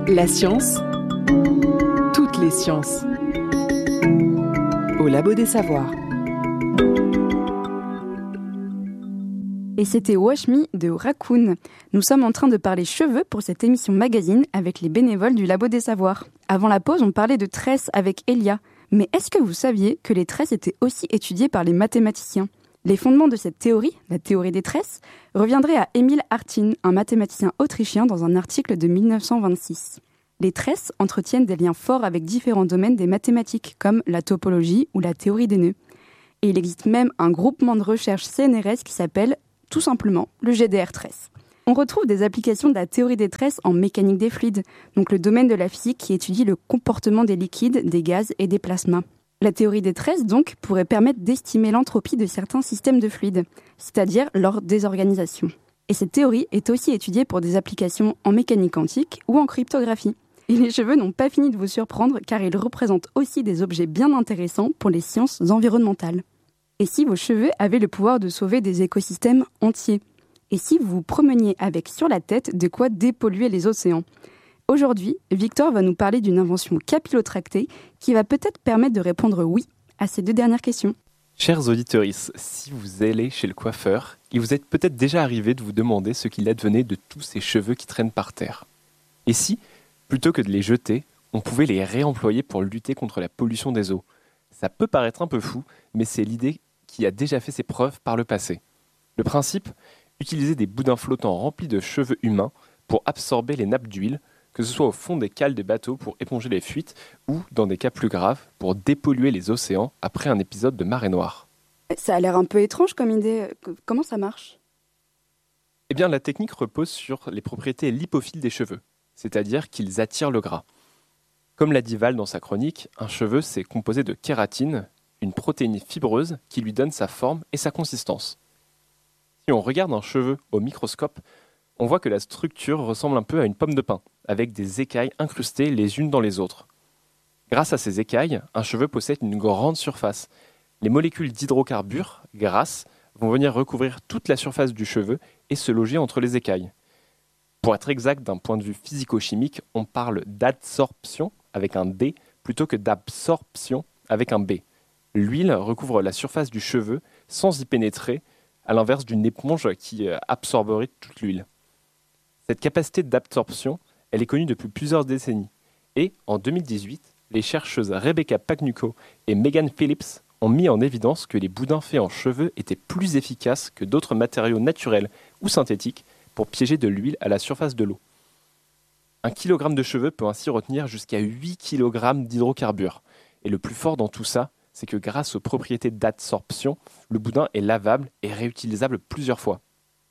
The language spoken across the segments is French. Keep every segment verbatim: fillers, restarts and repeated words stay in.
La science, toutes les sciences, au Labo des Savoirs. Et c'était Wash Me de Raccoon. Nous sommes en train de parler cheveux pour cette émission magazine avec les bénévoles du Labo des Savoirs. Avant la pause, on parlait de tresses avec Elia. Mais est-ce que vous saviez que les tresses étaient aussi étudiées par les mathématiciens ? Les fondements de cette théorie, la théorie des tresses, reviendraient à Emil Artin, un mathématicien autrichien dans un article de mille neuf cent vingt-six. Les tresses entretiennent des liens forts avec différents domaines des mathématiques, comme la topologie ou la théorie des nœuds. Et il existe même un groupement de recherche C N R S qui s'appelle, tout simplement, le G D R Tresse. On retrouve des applications de la théorie des tresses en mécanique des fluides, donc le domaine de la physique qui étudie le comportement des liquides, des gaz et des plasmas. La théorie des tresses, donc, pourrait permettre d'estimer l'entropie de certains systèmes de fluides, c'est-à-dire leur désorganisation. Et cette théorie est aussi étudiée pour des applications en mécanique quantique ou en cryptographie. Et les cheveux n'ont pas fini de vous surprendre car ils représentent aussi des objets bien intéressants pour les sciences environnementales. Et si vos cheveux avaient le pouvoir de sauver des écosystèmes entiers ? Et si vous vous promeniez avec sur la tête de quoi dépolluer les océans ? Aujourd'hui, Victor va nous parler d'une invention capillotractée qui va peut-être permettre de répondre oui à ces deux dernières questions. Chers auditeurs, si vous allez chez le coiffeur, il vous est peut-être déjà arrivé de vous demander ce qu'il advenait de tous ces cheveux qui traînent par terre. Et si, plutôt que de les jeter, on pouvait les réemployer pour lutter contre la pollution des eaux ? Ça peut paraître un peu fou, mais c'est l'idée qui a déjà fait ses preuves par le passé. Le principe, utiliser des boudins flottants remplis de cheveux humains pour absorber les nappes d'huile, que ce soit au fond des cales des bateaux pour éponger les fuites ou, dans des cas plus graves, pour dépolluer les océans après un épisode de marée noire. Ça a l'air un peu étrange comme idée. Comment ça marche ? Eh bien, la technique repose sur les propriétés lipophiles des cheveux, c'est-à-dire qu'ils attirent le gras. Comme l'a dit Val dans sa chronique, un cheveu, c'est composé de kératine, une protéine fibreuse qui lui donne sa forme et sa consistance. Si on regarde un cheveu au microscope, on voit que la structure ressemble un peu à une pomme de pin, avec des écailles incrustées les unes dans les autres. Grâce à ces écailles, un cheveu possède une grande surface. Les molécules d'hydrocarbures, grasses, vont venir recouvrir toute la surface du cheveu et se loger entre les écailles. Pour être exact d'un point de vue physico-chimique, on parle d'adsorption avec un D plutôt que d'absorption avec un B. L'huile recouvre la surface du cheveu sans y pénétrer, à l'inverse d'une éponge qui absorberait toute l'huile. Cette capacité d'absorption, elle est connue depuis plusieurs décennies. Et, en deux mille dix-huit, les chercheuses Rebecca Pagnucco et Megan Phillips ont mis en évidence que les boudins faits en cheveux étaient plus efficaces que d'autres matériaux naturels ou synthétiques pour piéger de l'huile à la surface de l'eau. Un kilogramme de cheveux peut ainsi retenir jusqu'à huit kilogrammes d'hydrocarbures. Et le plus fort dans tout ça, c'est que grâce aux propriétés d'adsorption, le boudin est lavable et réutilisable plusieurs fois.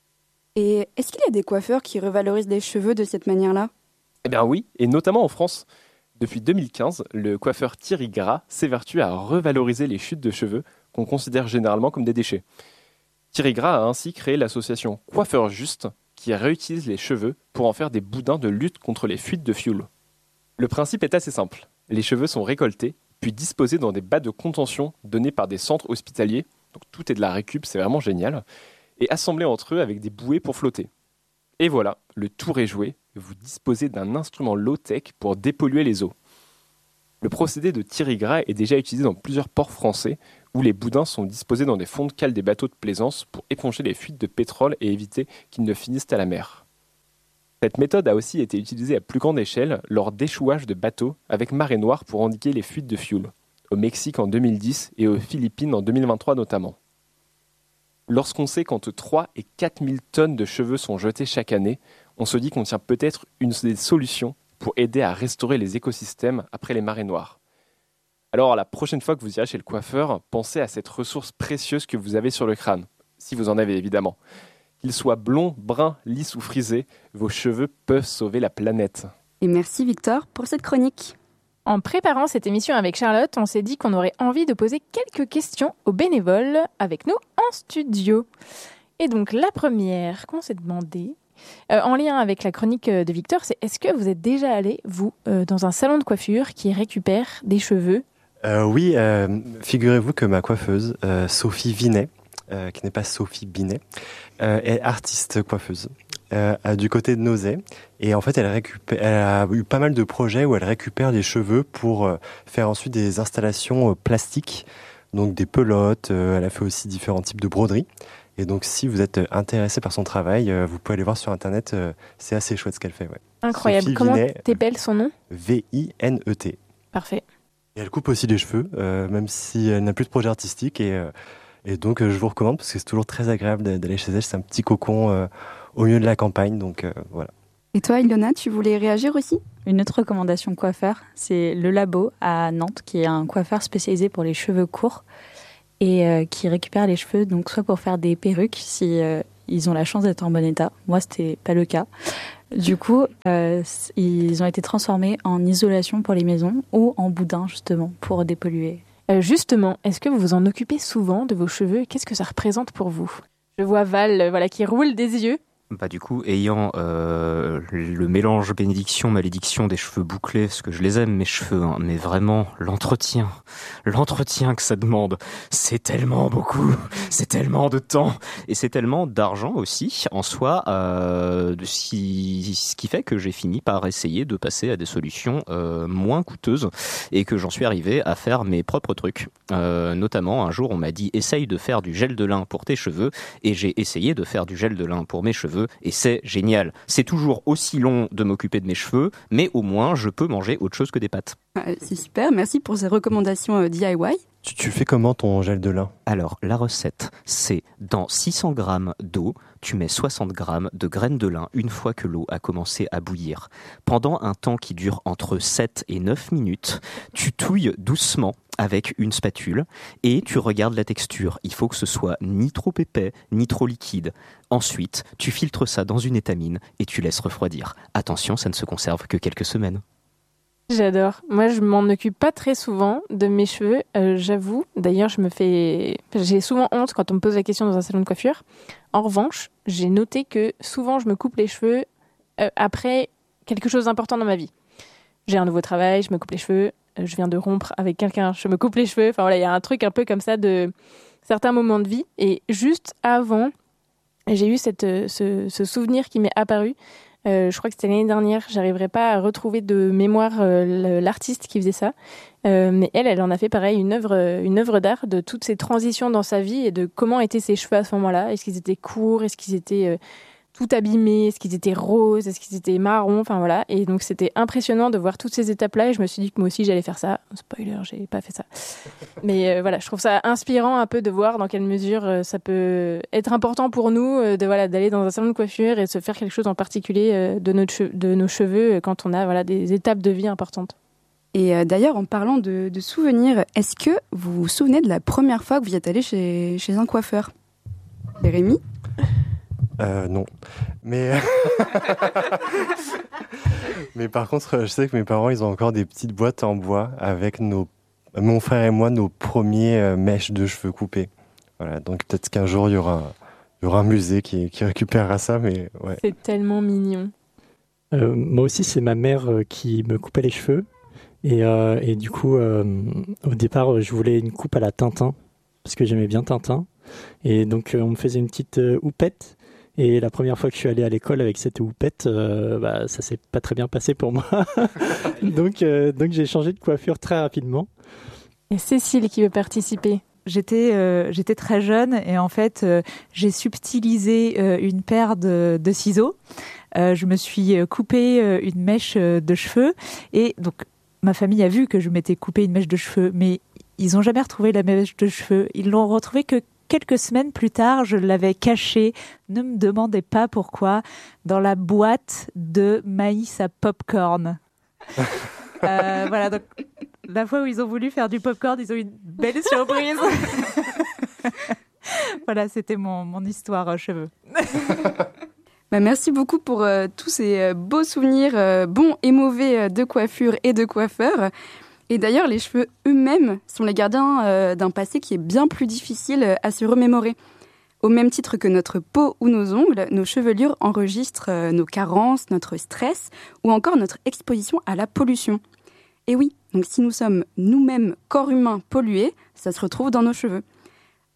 Et est-ce qu'il y a des coiffeurs qui revalorisent les cheveux de cette manière-là ? Eh bien oui, et notamment en France. Depuis deux mille quinze, le coiffeur Thierry Gras s'évertue à revaloriser les chutes de cheveux qu'on considère généralement comme des déchets. Thierry Gras a ainsi créé l'association Coiffeur Juste qui réutilise les cheveux pour en faire des boudins de lutte contre les fuites de fioul. Le principe est assez simple. Les cheveux sont récoltés, puis disposés dans des bas de contention donnés par des centres hospitaliers. Donc tout est de la récup, c'est vraiment génial. Et assemblés entre eux avec des bouées pour flotter. Et voilà, le tour est joué, vous disposez d'un instrument low-tech pour dépolluer les eaux. Le procédé de Thierry Gras est déjà utilisé dans plusieurs ports français, où les boudins sont disposés dans des fonds de cale des bateaux de plaisance pour éponger les fuites de pétrole et éviter qu'ils ne finissent à la mer. Cette méthode a aussi été utilisée à plus grande échelle lors d'échouages de bateaux avec marée noire pour endiguer les fuites de fioul, au Mexique en deux mille dix et aux Philippines en deux mille vingt-trois notamment. Lorsqu'on sait qu'entre trois et quatre mille tonnes de cheveux sont jetés chaque année, on se dit qu'on tient peut-être une des solutions pour aider à restaurer les écosystèmes après les marées noires. Alors, la prochaine fois que vous irez chez le coiffeur, pensez à cette ressource précieuse que vous avez sur le crâne, si vous en avez évidemment. Qu'ils soient blonds, bruns, lisses ou frisés, vos cheveux peuvent sauver la planète. Et merci Victor pour cette chronique. En préparant cette émission avec Charlotte, on s'est dit qu'on aurait envie de poser quelques questions aux bénévoles avec nous en studio. Et donc la première qu'on s'est demandé, euh, en lien avec la chronique de Victor, c'est est-ce que vous êtes déjà allé, vous, euh, dans un salon de coiffure qui récupère des cheveux ? euh, Oui, euh, figurez-vous que ma coiffeuse, euh, Sophie Vinet, euh, qui n'est pas Sophie Binet, euh, est artiste coiffeuse. euh, à- du côté de Nozay. Et en fait, elle, récupère, elle a eu pas mal de projets où elle récupère les cheveux pour euh, faire ensuite des installations euh, plastiques, donc des pelotes. Euh, elle a fait aussi différents types de broderies. Et donc, si vous êtes intéressé par son travail, euh, vous pouvez aller voir sur Internet. Euh, c'est assez chouette ce qu'elle fait. Ouais. Incroyable. Sophie Comment Vinet, t'épelles son nom? V I N E T. Parfait. Et elle coupe aussi les cheveux, euh, même si elle n'a plus de projet artistique. Et, euh, et donc, euh, je vous recommande parce que c'est toujours très agréable d'a- d'aller chez elle. C'est un petit cocon euh, au milieu de la campagne. Donc, euh, voilà. Et toi, Ilona, tu voulais réagir aussi? Une autre recommandation coiffeur, c'est Le Labo à Nantes, qui est un coiffeur spécialisé pour les cheveux courts et euh, qui récupère les cheveux, donc soit pour faire des perruques si euh, ils ont la chance d'être en bon état. Moi, c'était pas le cas. Du coup, euh, c- ils ont été transformés en isolation pour les maisons ou en boudin justement pour dépolluer. Euh, justement, est-ce que vous vous en occupez souvent de vos cheveux? Qu'est-ce que ça représente pour vous? Je vois Val, euh, voilà, qui roule des yeux. Bah du coup, ayant euh, le mélange bénédiction-malédiction des cheveux bouclés, parce que je les aime mes cheveux, hein, mais vraiment l'entretien, l'entretien que ça demande, c'est tellement beaucoup, c'est tellement de temps, et c'est tellement d'argent aussi en soi, euh, de si, ce qui fait que j'ai fini par essayer de passer à des solutions euh, moins coûteuses, et que j'en suis arrivé à faire mes propres trucs. Euh, notamment, un jour, on m'a dit, essaye de faire du gel de lin pour tes cheveux, et j'ai essayé de faire du gel de lin pour mes cheveux, et c'est génial. C'est toujours aussi long de m'occuper de mes cheveux, mais au moins je peux manger autre chose que des pâtes. Ah, c'est super, merci pour ces recommandations euh, D I Y. Tu, tu fais comment ton gel de lin? Alors, la recette, c'est dans six cents grammes d'eau, tu mets soixante grammes de graines de lin une fois que l'eau a commencé à bouillir. Pendant un temps qui dure entre sept et neuf minutes, tu touilles doucement avec une spatule et tu regardes la texture. Il faut que ce soit ni trop épais, ni trop liquide. Ensuite, tu filtres ça dans une étamine et tu laisses refroidir. Attention, ça ne se conserve que quelques semaines. J'adore. Moi, je m'en occupe pas très souvent de mes cheveux, euh, j'avoue. D'ailleurs, je me fais, j'ai souvent honte quand on me pose la question dans un salon de coiffure. En revanche, j'ai noté que souvent, je me coupe les cheveux euh, après quelque chose d'important dans ma vie. J'ai un nouveau travail, je me coupe les cheveux. euh, Je viens de rompre avec quelqu'un, je me coupe les cheveux. Enfin voilà, il y a un truc un peu comme ça de certains moments de vie. Et juste avant, j'ai eu cette, euh, ce, ce souvenir qui m'est apparu. Euh, je crois que c'était l'année dernière. J'arriverai pas à retrouver de mémoire euh, l'artiste qui faisait ça, euh, mais elle, elle en a fait pareil une œuvre, une œuvre d'art de toutes ces transitions dans sa vie et de comment étaient ses cheveux à ce moment-là. Est-ce qu'ils étaient courts, est-ce qu'ils étaient euh, tout abîmés, est-ce qu'ils étaient roses, est-ce qu'ils étaient marrons, enfin voilà. Et donc c'était impressionnant de voir toutes ces étapes-là. Et je me suis dit que moi aussi j'allais faire ça. Spoiler, j'ai pas fait ça. Mais euh, voilà, je trouve ça inspirant un peu de voir dans quelle mesure euh, ça peut être important pour nous euh, de voilà d'aller dans un salon de coiffure et de se faire quelque chose en particulier euh, de, notre che- de nos cheveux euh, quand on a voilà des étapes de vie importantes. Et euh, d'ailleurs, en parlant de, de souvenirs, est-ce que vous vous souvenez de la première fois que vous êtes allé chez, chez un coiffeur? Jérémy? Euh, non. Mais... Mais par contre, je sais que mes parents, ils ont encore des petites boîtes en bois avec nos... mon frère et moi, nos premiers euh, mèches de cheveux coupés. Voilà, donc peut-être qu'un jour, il y aura, il y aura un musée qui, qui récupérera ça, mais ouais. C'est tellement mignon. Euh, moi aussi, c'est ma mère euh, qui me coupait les cheveux. Et, euh, et du coup, euh, au départ, je voulais une coupe à la Tintin, parce que j'aimais bien Tintin. Et donc, euh, on me faisait une petite euh, houppette. Et la première fois que je suis allé à l'école avec cette houppette, euh, bah, ça s'est pas très bien passé pour moi. donc, euh, donc, j'ai changé de coiffure très rapidement. Et Cécile qui veut participer. J'étais, euh, j'étais très jeune et en fait, euh, j'ai subtilisé euh, une paire de, de ciseaux. Euh, je me suis coupé euh, une mèche euh, de cheveux et donc ma famille a vu que je m'étais coupé une mèche de cheveux, mais ils n'ont jamais retrouvé la mèche de cheveux. Ils l'ont retrouvée que quelques semaines plus tard. Je l'avais cachée, ne me demandez pas pourquoi, dans la boîte de maïs à popcorn. euh, voilà, donc la fois où ils ont voulu faire du popcorn, ils ont eu une belle surprise. Voilà, c'était mon, mon histoire euh, cheveux. Bah, merci beaucoup pour euh, tous ces euh, beaux souvenirs, euh, bons et mauvais, euh, de coiffure et de coiffeur. Et d'ailleurs, les cheveux eux-mêmes sont les gardiens euh, d'un passé qui est bien plus difficile euh, à se remémorer. Au même titre que notre peau ou nos ongles, nos chevelures enregistrent euh, nos carences, notre stress ou encore notre exposition à la pollution. Et oui, donc si nous sommes nous-mêmes corps humains pollués, ça se retrouve dans nos cheveux.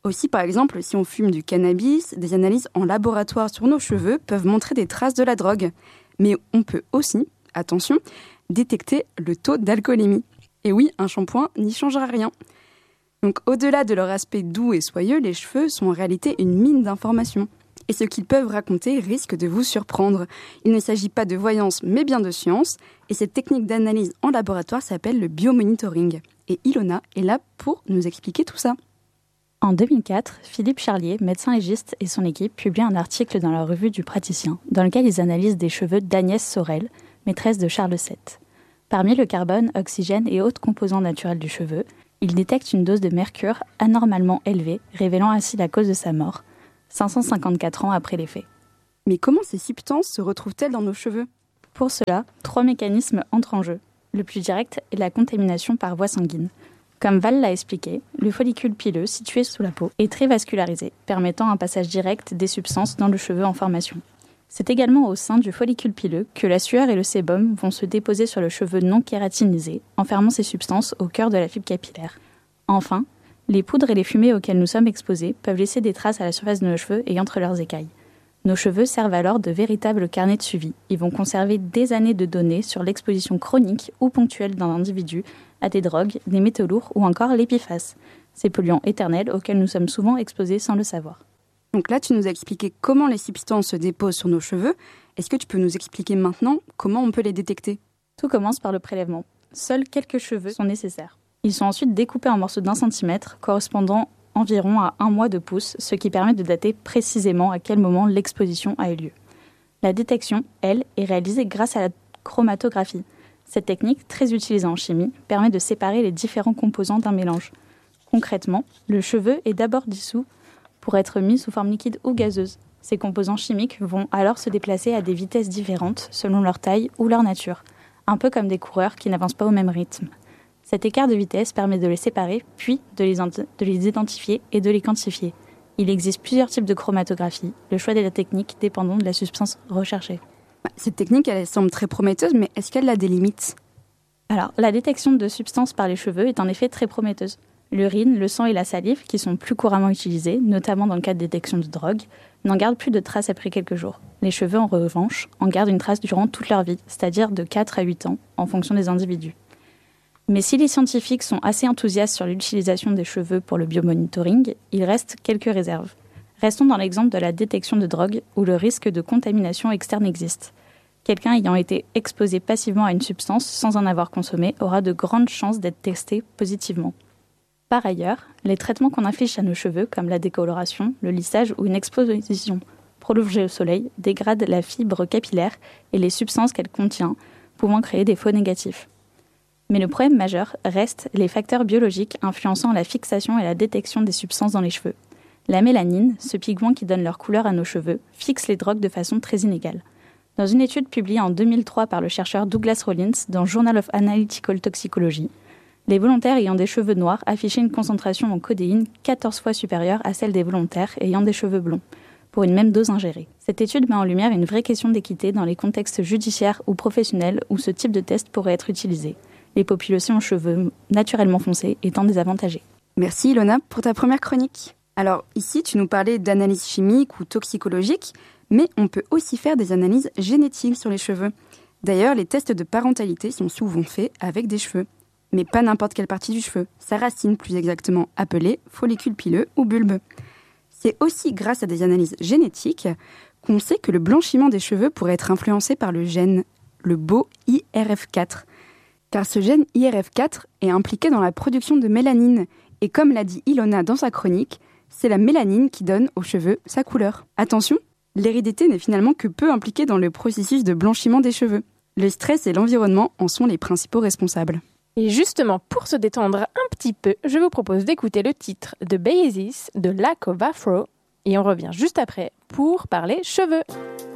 Aussi, par exemple, si on fume du cannabis, des analyses en laboratoire sur nos cheveux peuvent montrer des traces de la drogue. Mais on peut aussi, attention, détecter le taux d'alcoolémie. Et oui, un shampoing n'y changera rien. Donc au-delà de leur aspect doux et soyeux, les cheveux sont en réalité une mine d'informations. Et ce qu'ils peuvent raconter risque de vous surprendre. Il ne s'agit pas de voyance, mais bien de science. Et cette technique d'analyse en laboratoire s'appelle le biomonitoring. Et Ilona est là pour nous expliquer tout ça. En deux mille quatre, Philippe Charlier, médecin légiste, et son équipe publient un article dans la revue du praticien, dans lequel ils analysent des cheveux d'Agnès Sorel, maîtresse de Charles sept. Parmi le carbone, oxygène et autres composants naturels du cheveu, ils détectent une dose de mercure anormalement élevée, révélant ainsi la cause de sa mort, cinq cent cinquante-quatre ans après les faits. Mais comment ces substances se retrouvent-elles dans nos cheveux ? Pour cela, trois mécanismes entrent en jeu. Le plus direct est la contamination par voie sanguine. Comme Val l'a expliqué, le follicule pileux situé sous la peau est très vascularisé, permettant un passage direct des substances dans le cheveu en formation. C'est également au sein du follicule pileux que la sueur et le sébum vont se déposer sur le cheveu non kératinisé, enfermant ces substances au cœur de la fibre capillaire. Enfin, les poudres et les fumées auxquelles nous sommes exposés peuvent laisser des traces à la surface de nos cheveux et entre leurs écailles. Nos cheveux servent alors de véritables carnets de suivi. Ils vont conserver des années de données sur l'exposition chronique ou ponctuelle d'un individu à des drogues, des métaux lourds ou encore l'épiphace, ces polluants éternels auxquels nous sommes souvent exposés sans le savoir. Donc là, tu nous as expliqué comment les substances se déposent sur nos cheveux. Est-ce que tu peux nous expliquer maintenant comment on peut les détecter ? Tout commence par le prélèvement. Seuls quelques cheveux sont nécessaires. Ils sont ensuite découpés en morceaux d'un centimètre, correspondant environ à un mois de pouce, ce qui permet de dater précisément à quel moment l'exposition a eu lieu. La détection, elle, est réalisée grâce à la chromatographie. Cette technique, très utilisée en chimie, permet de séparer les différents composants d'un mélange. Concrètement, le cheveu est d'abord dissous pour être mis sous forme liquide ou gazeuse. Ces composants chimiques vont alors se déplacer à des vitesses différentes selon leur taille ou leur nature, un peu comme des coureurs qui n'avancent pas au même rythme. Cet écart de vitesse permet de les séparer, puis de les, de les identifier et de les quantifier. Il existe plusieurs types de chromatographie, le choix de la technique dépendant de la substance recherchée. Cette technique, elle semble très prometteuse, mais est-ce qu'elle a des limites ? Alors, la détection de substances par les cheveux est en effet très prometteuse. L'urine, le sang et la salive, qui sont plus couramment utilisés, notamment dans le cas de détection de drogue, n'en gardent plus de traces après quelques jours. Les cheveux, en revanche, en gardent une trace durant toute leur vie, c'est-à-dire de quatre à huit ans, en fonction des individus. Mais si les scientifiques sont assez enthousiastes sur l'utilisation des cheveux pour le biomonitoring, il reste quelques réserves. Restons dans l'exemple de la détection de drogue, où le risque de contamination externe existe. Quelqu'un ayant été exposé passivement à une substance sans en avoir consommé aura de grandes chances d'être testé positivement. Par ailleurs, les traitements qu'on inflige à nos cheveux, comme la décoloration, le lissage ou une exposition prolongée au soleil, dégradent la fibre capillaire et les substances qu'elle contient, pouvant créer des faux négatifs. Mais le problème majeur reste les facteurs biologiques influençant la fixation et la détection des substances dans les cheveux. La mélanine, ce pigment qui donne leur couleur à nos cheveux, fixe les drogues de façon très inégale. Dans une étude publiée en deux mille trois par le chercheur Douglas Rollins dans Journal of Analytical Toxicology, les volontaires ayant des cheveux noirs affichaient une concentration en codéine quatorze fois supérieure à celle des volontaires ayant des cheveux blonds, pour une même dose ingérée. Cette étude met en lumière une vraie question d'équité dans les contextes judiciaires ou professionnels où ce type de test pourrait être utilisé, les populations aux cheveux naturellement foncés étant désavantagées. Merci Ilona pour ta première chronique. Alors ici, tu nous parlais d'analyse chimique ou toxicologique, mais on peut aussi faire des analyses génétiques sur les cheveux. D'ailleurs, les tests de parentalité sont souvent faits avec des cheveux. Mais pas n'importe quelle partie du cheveu, sa racine plus exactement, appelée follicule pileux ou bulbe. C'est aussi grâce à des analyses génétiques qu'on sait que le blanchiment des cheveux pourrait être influencé par le gène, le beau I R F quatre. Car ce gène I R F quatre est impliqué dans la production de mélanine. Et comme l'a dit Ilona dans sa chronique, c'est la mélanine qui donne aux cheveux sa couleur. Attention, l'hérédité n'est finalement que peu impliquée dans le processus de blanchiment des cheveux. Le stress et l'environnement en sont les principaux responsables. Et justement, pour se détendre un petit peu, je vous propose d'écouter le titre de Basis de Lack of Afro. Et on revient juste après pour parler cheveux.